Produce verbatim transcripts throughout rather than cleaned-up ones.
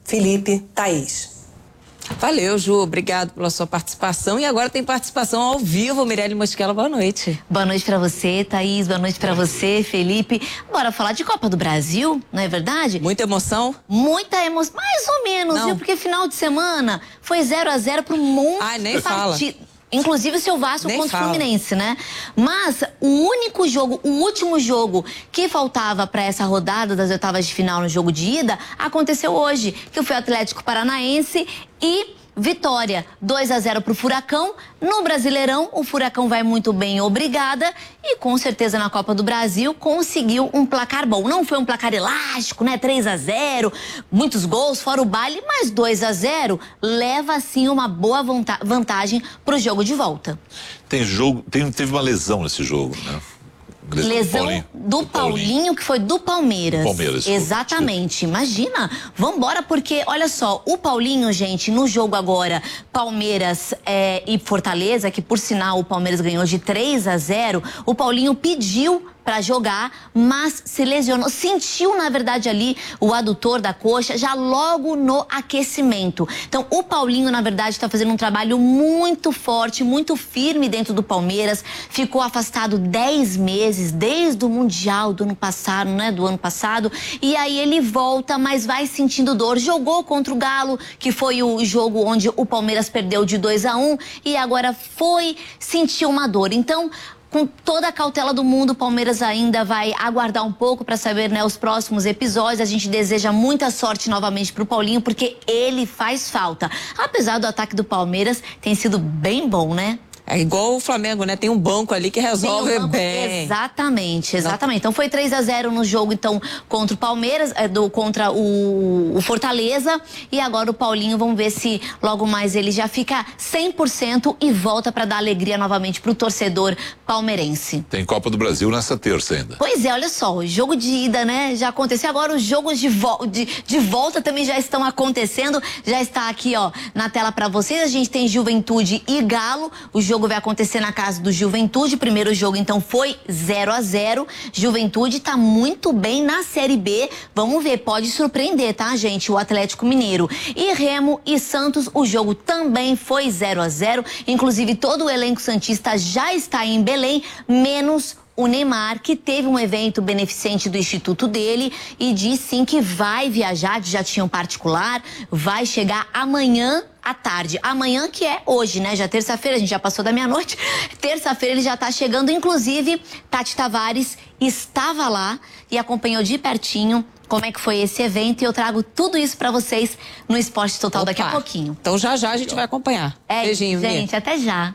Felipe, Thaís. Valeu, Ju, obrigado pela sua participação. E agora tem participação ao vivo, Mirelle Mosquela, boa noite. Boa noite pra você, Thaís, boa noite pra você, Felipe. Bora falar de Copa do Brasil, não é verdade? Muita emoção? Muita emoção, mais ou menos, não. viu? Porque final de semana foi zero a zero pro monte Ai, nem de fala. partida. Inclusive o seu Vasco Nem contra o fala. Fluminense, né? Mas o único jogo, o último jogo que faltava para essa rodada das oitavas de final no jogo de ida, aconteceu hoje, que foi o Atlético Paranaense e Vitória. dois a zero pro Furacão. No Brasileirão, o Furacão vai muito bem, obrigada. E com certeza na Copa do Brasil conseguiu um placar bom. Não foi um placar elástico, né? três a zero, muitos gols, fora o baile, mas dois a zero leva sim uma boa vantagem pro jogo de volta. Tem jogo, tem, teve uma lesão nesse jogo, né? Lesão Paulinho, do, do Paulinho, Paulinho, que foi do Palmeiras. Palmeiras. Exatamente. Imagina. Vambora, porque, olha só, o Paulinho, gente, no jogo agora, Palmeiras é, e Fortaleza, que por sinal o Palmeiras ganhou de três a zero, o Paulinho pediu para jogar, mas se lesionou. Sentiu, na verdade, ali o adutor da coxa já logo no aquecimento. Então, o Paulinho, na verdade, está fazendo um trabalho muito forte, muito firme dentro do Palmeiras. Ficou afastado dez meses, desde o Mundial do ano passado, né? Do ano passado. E aí ele volta, mas vai sentindo dor. Jogou contra o Galo, que foi o jogo onde o Palmeiras perdeu de dois a um, e agora foi sentir uma dor. Então, com toda a cautela do mundo, o Palmeiras ainda vai aguardar um pouco para saber, né, os próximos episódios. A gente deseja muita sorte novamente pro Paulinho, porque ele faz falta. Apesar do ataque do Palmeiras, tem sido bem bom, né? É igual o Flamengo, né? Tem um banco ali que resolve um banco, bem. Exatamente, exatamente. Então foi três a zero no jogo, então, contra o Palmeiras, é, do, contra o, o Fortaleza. E agora o Paulinho, vamos ver se logo mais ele já fica cem por cento e volta para dar alegria novamente pro torcedor palmeirense. Tem Copa do Brasil nessa terça ainda. Pois é, olha só, o jogo de ida, né, já aconteceu. Agora os jogos de, vo de, de volta também já estão acontecendo. Já está aqui, ó, na tela para vocês. A gente tem Juventude e Galo. O jogo vai acontecer na casa do Juventude. Primeiro jogo, então, foi zero a zero. Juventude tá muito bem na Série B. Vamos ver, pode surpreender, tá, gente? O Atlético Mineiro. E Remo e Santos, o jogo também foi zero a zero. Inclusive, todo o elenco santista já está em Belém, menos o Neymar, que teve um evento beneficente do instituto dele e diz sim que vai viajar de jatinho particular, vai chegar amanhã à tarde. Amanhã, que é hoje, né? Já terça-feira, a gente já passou da meia-noite. Terça-feira ele já tá chegando. Inclusive, Tati Tavares estava lá e acompanhou de pertinho como é que foi esse evento, e eu trago tudo isso pra vocês no Esporte Total. Opa, daqui a pouquinho. Então já já a gente vai acompanhar. É, beijinho, gente, minha. até já.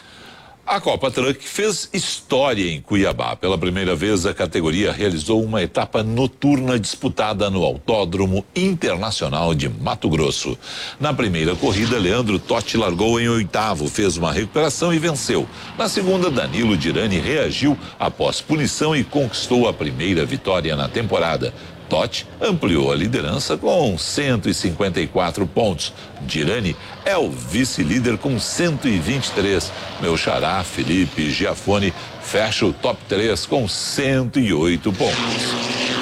A Copa Truck fez história em Cuiabá. Pela primeira vez, a categoria realizou uma etapa noturna disputada no Autódromo Internacional de Mato Grosso. Na primeira corrida, Leandro Totti largou em oitavo, fez uma recuperação e venceu. Na segunda, Danilo Dirani reagiu após punição e conquistou a primeira vitória na temporada. Totti ampliou a liderança com cento e cinquenta e quatro pontos. Dirani é o vice-líder com cento e vinte e três. Meu xará, Felipe Giafone, fecha o top três com cento e oito pontos.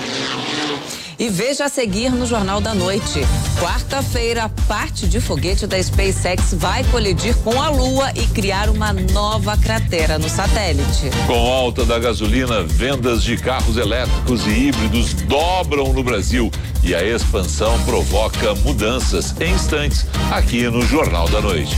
E veja a seguir no Jornal da Noite. Quarta-feira, a parte de foguete da SpaceX vai colidir com a Lua e criar uma nova cratera no satélite. Com alta da gasolina, vendas de carros elétricos e híbridos dobram no Brasil e a expansão provoca mudanças em instantes aqui no Jornal da Noite.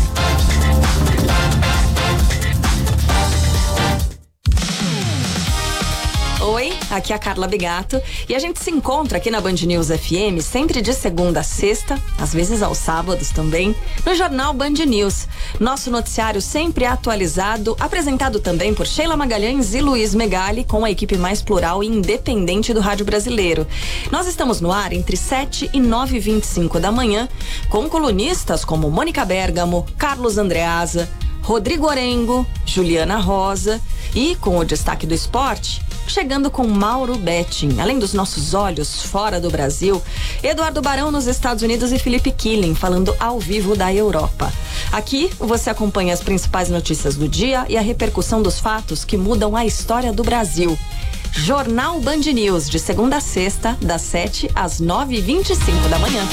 Oi, aqui é a Carla Bigato e a gente se encontra aqui na Band News F M sempre de segunda a sexta, às vezes aos sábados também, no Jornal Band News. Nosso noticiário sempre atualizado, apresentado também por Sheila Magalhães e Luiz Megali, com a equipe mais plural e independente do rádio brasileiro. Nós estamos no ar entre sete e nove e vinte e cinco da manhã, com colunistas como Mônica Bergamo, Carlos Andreasa, Rodrigo Orengo, Juliana Rosa e, com o destaque do esporte, chegando com Mauro Betting. Além dos nossos olhos fora do Brasil, Eduardo Barão nos Estados Unidos e Felipe Killing falando ao vivo da Europa. Aqui você acompanha as principais notícias do dia e a repercussão dos fatos que mudam a história do Brasil. Jornal Band News, de segunda a sexta, das sete às nove e vinte e cinco da manhã.